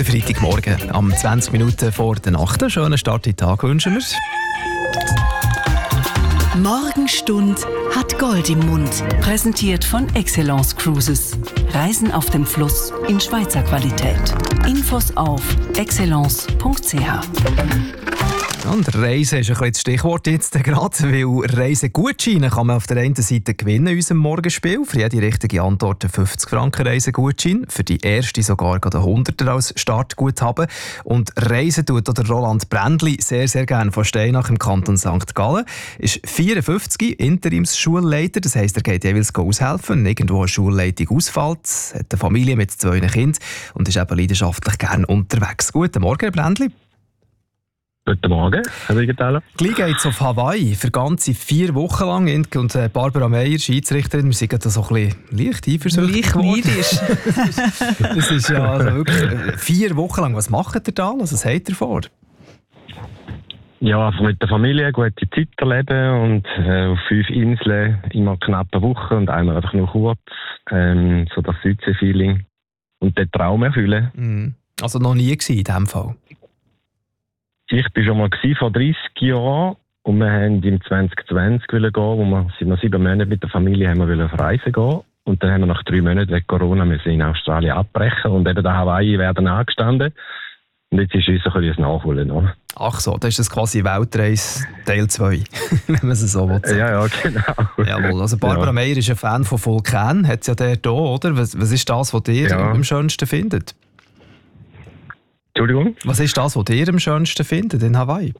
Freitagmorgen, am 20 Minuten vor der Nacht. Einen schönen Start in den Tag wünschen wir. Morgenstund hat Gold im Mund. Präsentiert von Excellence Cruises. Reisen auf dem Fluss in Schweizer Qualität. Infos auf excellence.ch. Und Reisen ist ein bisschen das Stichwort jetzt gerade, weil Reisegutscheine kann man auf der einen Seite gewinnen in unserem Morgenspiel. Für jede richtige Antwort ein 50 Franken Reisegutschein. Für die erste sogar gerade 100er als Startguthaben. Und Reisen tut der Roland Brändli sehr, sehr gerne von Steinach im Kanton St. Gallen. Ist 54, Interimsschulleiter. Das heisst, er geht jeweils aushelfen, wenn irgendwo eine Schulleitung ausfällt. Hat eine Familie mit 2 Kindern und ist eben leidenschaftlich gerne unterwegs. Guten Morgen, Herr Brändli. Guten Morgen, Herr Wiegenthaler. Gleich geht es auf Hawaii für ganze 4 Wochen lang. Und Barbara Meier, Schiedsrichterin, wir sind da so ein bisschen leicht eifersüchtig geworden. Das ist ja also wirklich 4 Wochen lang. Was macht ihr da? Was habt ihr vor? Ja, einfach mit der Familie eine gute Zeit erleben und auf 5 Inseln immer knapp eine Woche und einmal einfach nur kurz. So das Südsee-Feeling und den Traum erfüllen. Also noch nie gewesen in diesem Fall? Ich war schon mal vor 30 Jahren und wir wollten im 2020 gehen, wo wir seit 7 Monaten mit der Familie haben wir auf Reisen gehen. Und dann haben wir nach 3 Monaten wegen Corona müssen in Australien abbrechen und eben da Hawaii werden angestanden. Und jetzt ist uns ein bisschen Nachholen noch. Ach so, das ist das quasi Weltreise Teil 2, wenn man es so will. Ja, genau. Jawohl, also Barbara Meier ist ein Fan von Vulkan, hat es ja dort auch, oder? Was ist das, was ihr am schönsten findet? Entschuldigung? Was ist das, was ihr am schönsten findet in Hawaii?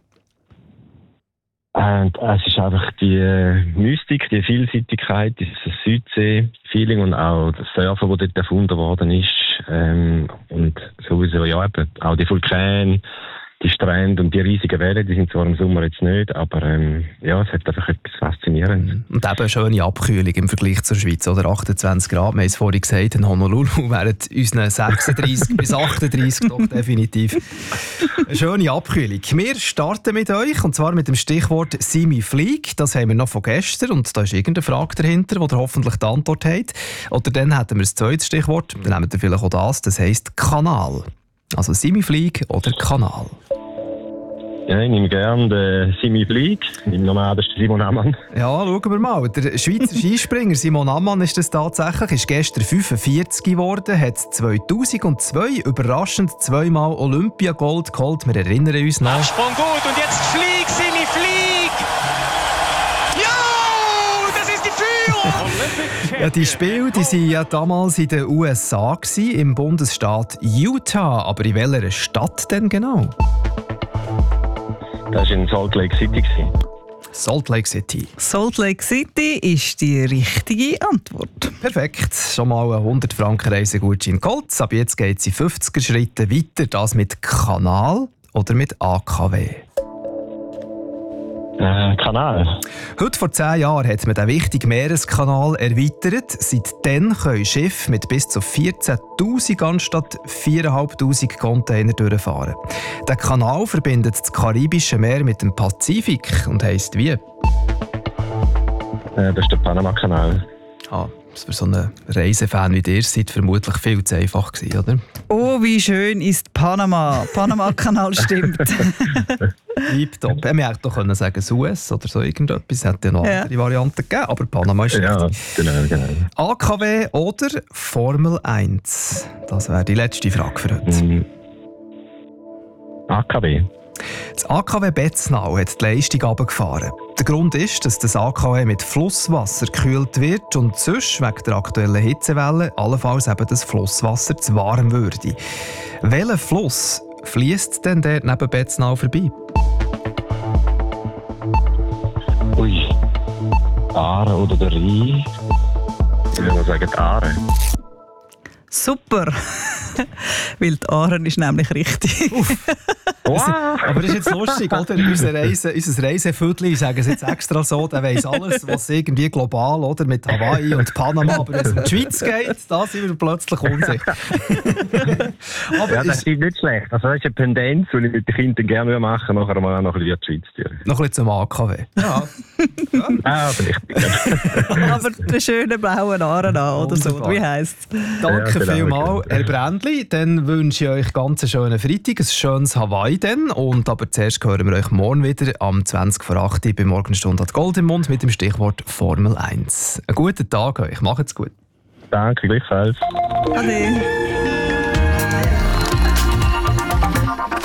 Es ist einfach die Mystik, die Vielseitigkeit, das Südsee-Feeling und auch das Surfen, das dort erfunden worden ist. Und sowieso ja eben auch die Vulkane, die Strände und die riesigen Wellen, die sind zwar im Sommer jetzt nicht, aber ja, es hat einfach etwas Faszinierendes. Und eben eine schöne Abkühlung im Vergleich zur Schweiz, oder? 28 Grad, wir haben es vorhin gesagt, in Honolulu während unseren 36 bis 38 doch definitiv eine schöne Abkühlung. Wir starten mit euch, und zwar mit dem Stichwort «Simi Flieg». Das haben wir noch von gestern und da ist irgendeine Frage dahinter, wo ihr hoffentlich die Antwort habt. Oder dann hätten wir das zweite Stichwort, dann nehmen wir vielleicht auch das heisst «Kanal». Also «Simi Flieg» oder «Kanal». Ja, ich nehme gerne den Simi Flieg. Ich nehme nochmal den Simon Ammann. Ja, schauen wir mal. Der Schweizer Skispringer Simon Ammann ist das tatsächlich. Ist gestern 45 geworden, hat 2002 überraschend 2-mal Olympiagold geholt. Wir erinnern uns noch. Absprung gut und jetzt Flieg, Simi Flieg! Ja, das ist die Führung! Ja, die Spiele waren ja damals in den USA, im Bundesstaat Utah. Aber in welcher Stadt denn genau? Das war in Salt Lake City. Salt Lake City. Salt Lake City ist die richtige Antwort. Perfekt. Schon mal 100 Franken Reisegutschein geholt. Ab jetzt geht es in 50er Schritten weiter. Das mit Kanal oder mit AKW? Kanal. Heute vor 10 Jahren hat man den wichtigen Meereskanal erweitert. Seitdem können Schiffe mit bis zu 14'000 anstatt 4'500 Container durchfahren. Der Kanal verbindet das Karibische Meer mit dem Pazifik und heisst wie? Das ist der Panama-Kanal. Das für so einen Reisefan wie ihr seid vermutlich viel zu einfach gewesen, oder? Oh, wie schön ist Panama. Panama-Kanal stimmt. Tipptopp. Wir hätten doch können sagen Suez oder so irgendetwas. Es hätte ja noch andere Varianten gegeben, aber Panama ist richtig. Ja, genau. AKW oder Formel 1? Das wäre die letzte Frage für heute. AKW. Das AKW Betznau hat die Leistung runtergefahren. Der Grund ist, dass das AKW mit Flusswasser gekühlt wird und sonst wegen der aktuellen Hitzewelle allenfalls eben das Flusswasser zu warm würde. Welcher Fluss fließt denn dort neben Betznau vorbei? Ui. Aare oder der Rhein? Ich würde mal sagen, die Aare. Super. Weil die Aare ist nämlich richtig. Wow. Aber das ist jetzt lustig, oder? Unser Reiseviertel, ich sage es jetzt extra so, der weiss alles, was irgendwie global, oder? Mit Hawaii und Panama, aber wenn es um die Schweiz geht, da sind wir plötzlich unsicher. Aber ja, das ist nicht schlecht. Also das ist eine Tendenz, die ich mit den Kindern gerne machen würde, nachher mal noch ein bisschen die Schweiz tun. Noch ein bisschen zum AKW. Ja. Vielleicht. Aber den schönen blauen Aare an, oder so. Wie heisst es? Danke vielmals, Herr Brändli. Bändchen. Dann wünsche ich euch ganz einen schönen Freitag, ein schönes Hawaii dann. Und aber zuerst hören wir euch morgen wieder am 20:08 Uhr bei Morgenstunde hat Gold im Mund mit dem Stichwort Formel 1. Einen guten Tag euch, macht's gut. Danke, gleichfalls. Ade.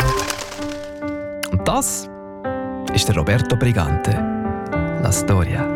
Und das ist der Roberto Brigante. La Storia.